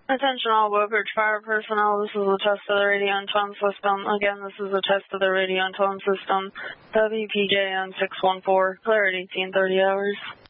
Attention all Woodbridge Fire personnel, this is a test of the radio and tone system. Again, this is a test of the radio and tone system. WPJN 614, clear at 1830 hours.